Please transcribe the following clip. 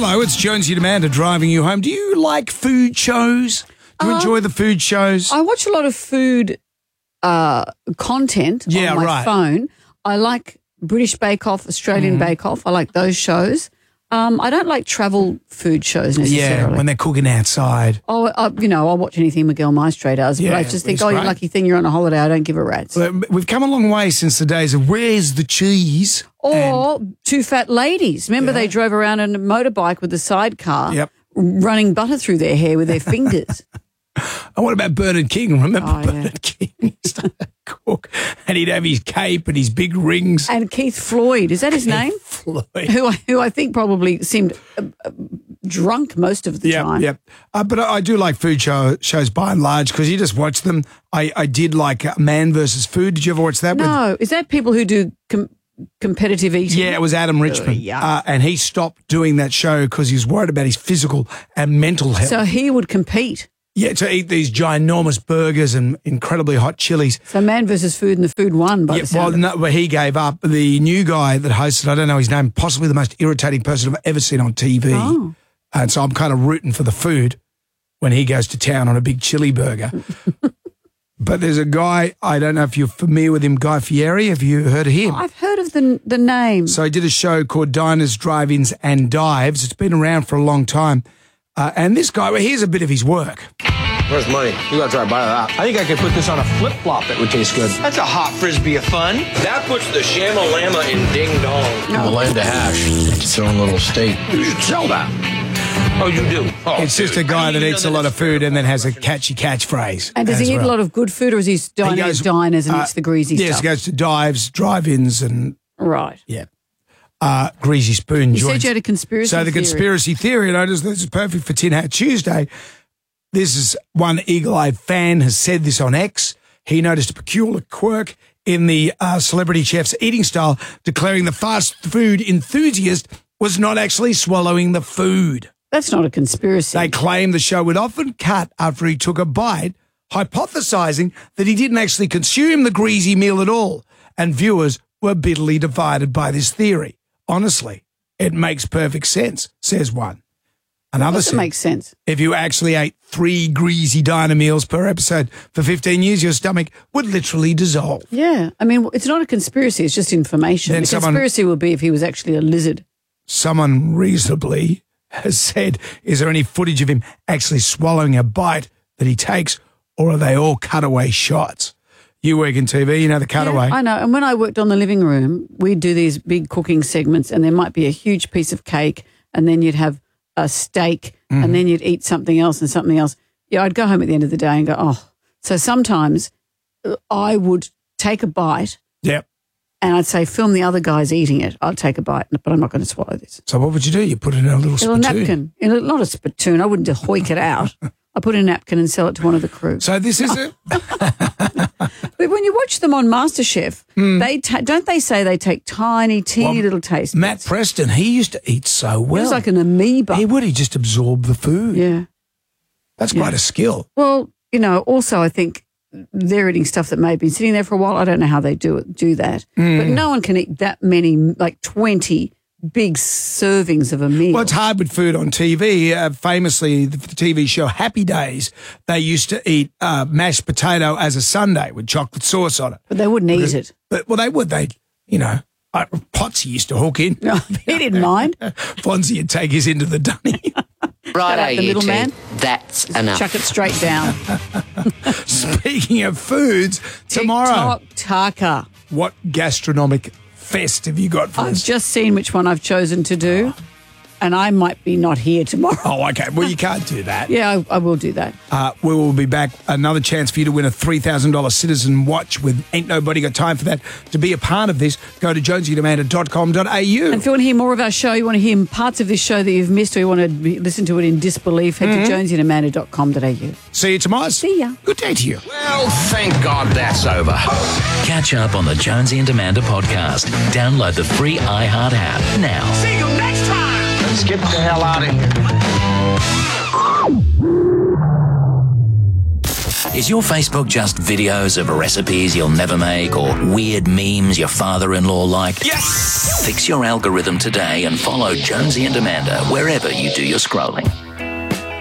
Hello, it's Jonesy and Amanda driving you home. Do you like food shows? Do you enjoy the food shows? I watch a lot of food content on my phone. I like British Bake Off, Australian Bake Off. I like those shows. I don't like travel food shows necessarily. Yeah, when they're cooking outside. Oh, I'll watch anything Miguel Maestre does, but I just think, you lucky thing you're on a holiday. I don't give a rat's. Well, we've come a long way since the days of where's the cheese? Or Two Fat Ladies. Remember they drove around on a motorbike with a sidecar running butter through their hair with their fingers. And what about Bernard King? Remember Bernard King? He used to cook and he'd have his cape and his big rings. And Keith Floyd, is that his name? Floyd. Who I think probably seemed drunk most of the time. Yeah, but I do like food shows by and large because you just watch them. I did like Man vs. Food. Did you ever watch that? No. Is that people who do competitive eating? Yeah, it was Adam Richman. And he stopped doing that show because he was worried about his physical and mental health. So he would compete. Yeah, to eat these ginormous burgers and incredibly hot chilies. So Man vs. Food and the food won by the sound of it. Well, he gave up. The new guy that hosted, I don't know his name, possibly the most irritating person I've ever seen on TV. Oh. And so I'm kind of rooting for the food when he goes to town on a big chili burger. But there's a guy, I don't know if you're familiar with him, Guy Fieri. Have you heard of him? I've heard of the name. So he did a show called Diners, Drive-Ins and Dives. It's been around for a long time. And this guy, well, here's a bit of his work. Where's money? You gotta try to buy that. I think I could put this on a flip-flop that would taste good. That's a hot frisbee of fun. That puts the shamalama in ding dong. In the land of hash. It's its own little state. You should sell that. Oh, you do? Oh, it's just a guy that eats a lot of food and then has a catchy catchphrase. And does he eat a lot of good food, or is he dining at diners and eats the greasy stuff? Yes, he goes to dives, drive-ins and... Right. Yeah. Greasy spoon joints. You said you had a conspiracy theory. So the conspiracy theory, and this is perfect for Tin Hat Tuesday. This is one eagle-eyed fan has said this on X. He noticed a peculiar quirk in the celebrity chef's eating style, declaring the fast food enthusiast was not actually swallowing the food. That's not a conspiracy. They claim the show would often cut after he took a bite, hypothesizing that he didn't actually consume the greasy meal at all, and viewers were bitterly divided by this theory. Honestly, it makes perfect sense, says one. Another said, makes sense. If you actually ate 3 greasy diner meals per episode for 15 years, your stomach would literally dissolve. Yeah. I mean, it's not a conspiracy. It's just information. The conspiracy would be if he was actually a lizard. Someone reasonably has said, is there any footage of him actually swallowing a bite that he takes, or are they all cutaway shots? You work in TV, you know the cutaway. Yeah, I know. And when I worked on the living room, we'd do these big cooking segments, and there might be a huge piece of cake, and then you'd have a steak, and then you'd eat something else and something else. Yeah, I'd go home at the end of the day and go, oh. So sometimes I would take a bite. Yep. And I'd say, film the other guys eating it. I'll take a bite, but I'm not going to swallow this. So what would you do? You put it in a little spittoon? Napkin. Not a spittoon. I wouldn't just hoik it out. I put in a napkin and sell it to one of the crew. So this is it. But when you watch them on MasterChef, don't they say they take teeny little taste? Matt Preston, he used to eat so well. He was like an amoeba. He would. He just absorbed the food. Yeah. That's quite a skill. Well, also I think they're eating stuff that may have been sitting there for a while. I don't know how they do that. But no one can eat that many, like 20 big servings of a meal. Well, it's hard with food on TV. Famously, the TV show Happy Days, they used to eat mashed potato as a sundae with chocolate sauce on it. But they wouldn't eat it. Well, they would. Potsy used to hook in. No, he didn't mind. Fonzie would take his into the dunny. Right, the little man. That's enough. Chuck it straight down. Speaking of foods, tomorrow. TikTok Taka. What gastronomic fest have you got for us? I've just seen which one I've chosen to do, and I might be not here tomorrow. Oh, okay. Well, you can't do that. Yeah, I will do that. We will be back. Another chance for you to win a $3,000 Citizen watch with Ain't Nobody Got Time for That. To be a part of this, go to jonesyandamanda.com.au. And if you want to hear more of our show, you want to hear parts of this show that you've missed, or you want to listen to it in disbelief, head to jonesyandamanda.com.au. See you tomorrow. See ya. Good day to you. Well, thank God that's over. Catch up on the Jonesy and Amanda podcast. Download the free iHeart app now. See you next time. Let's get the hell out of here. Is your Facebook just videos of recipes you'll never make or weird memes your father-in-law like? Yes! Fix your algorithm today and follow Jonesy and Amanda wherever you do your scrolling.